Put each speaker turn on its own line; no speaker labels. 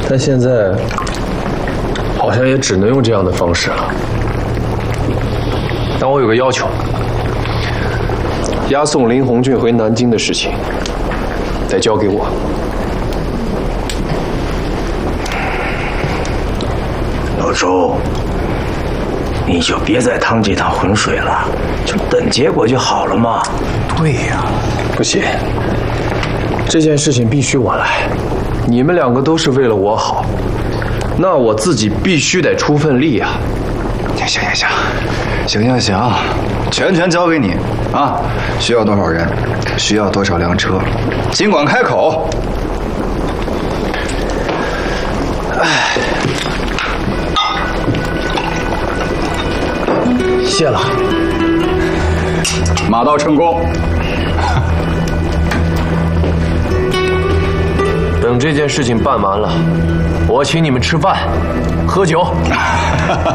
但现在好像也只能用这样的方式了。但我有个要求，押送林红俊回南京的事情得交给我。
老周，你就别再趟这趟浑水了，就等结果就好了嘛。
对呀，不行，这件事情必须我来。你们两个都是为了我好，那我自己必须得出份力啊！
行，全交给你啊！需要多少人，需要多少辆车，尽管开口。
谢了，
马到成功。
等这件事情办完了，我请你们吃饭、喝酒。